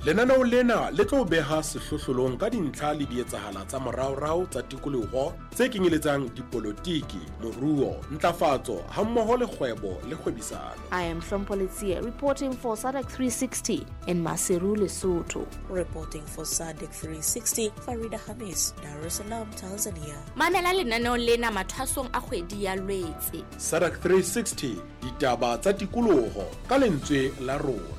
Lenaneo lena le tlo beha sehlohlolong ka dintlha le dietsahala tsa moraorao tsa tikoloho tse kenyeletsang dipolotiki, moruo, ntlafatso hammoho le kgwebo le kgwebisano. I am Hlompho reporting for SADC 360 in Maseru, Lesotho. Reporting for SADC 360, Farida Hamis, Dar es Salaam, Tanzania. Mamela lenaneo lena mathwasong a kgwedi ya Lwetse. SADC 360, ditaba tsa tikoloho ka lentswe la rona.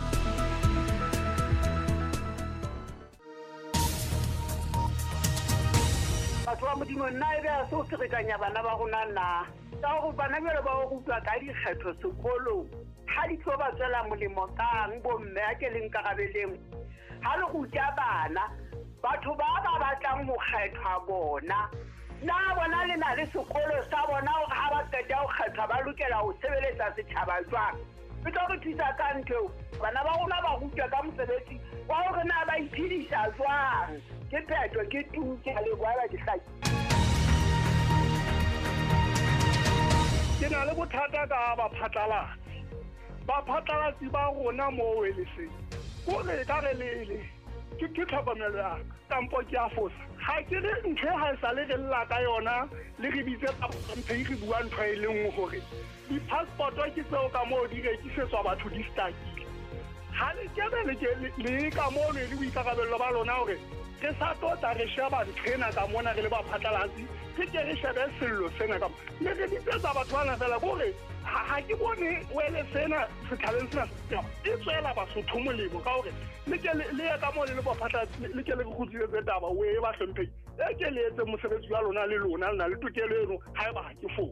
Batho ba modimo nna ebe a se o tsekanya bana ba rona na ka go bana bjale ba go utlwa ka dikgetho sekolong ha di tlo ba tswela molemo kang bomme a ke leng karabeleng ha le go tja bana batho ba batlang go kgethwa bona na bona le na le sekolo sa bona ha ba qeta go kgethwa ba lokela go sebeletsa setjhaba jwang e tlo re thusa ka ntho bana ba rona ba rutwa ka mosebetsi wa hore na ba iphedisa jwang ke phetho ke tuke le bua di hlaki ke na le bothata ka baphatlalatsi ba rona mo weleseng o re ka re le ke tlhokomelo ya tampo ke a fosa ha ke re ntho ha sa le re lla ka yona le re bitse ka mphe re bua ntho e leng hore di passport ke tseo ka mo di rekisetswa batho di stakile ha le ke le ka mo le boikarabello ba lona hore ke sa tota re sheba nthena ka mona re le ba phatlalatsi ke ke re shebe sello sena ka le re ditsetsa batho bana fela bore ha ke bone wele sena se talent sena e tswela Basotho molemo ka hore le ke le ka mo le ba phatlalatsi le ke le go tsitse taba we ba hlomphe e ke le etse mosebetsi wa lona le lona le na le tokelo eno ha ba ke fo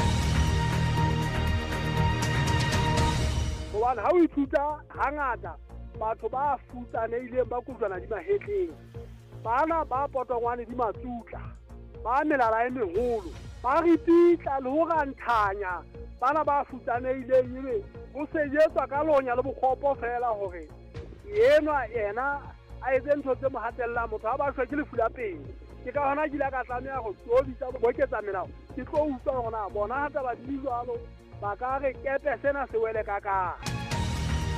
Bona ha o ithuta hangata batho ba futsanehileng ba kutlwana di mahetleng bana ba potongwane di matsutla ba melala e meholo ba ripitla le ho ranthanya bana ba futsanehileng ebe ho sejetswa ka lonya le bokgopo fela hore yenwa yena a etse ntho tse mo hatella motho ha ba shwa ke lefu la pele ke ka hona ke la ka tlameha go tsobisa bo ketsa melao ke tlo utlwa hore na bona hata ba di jwalo ba ka re kepe sena se wele ka ka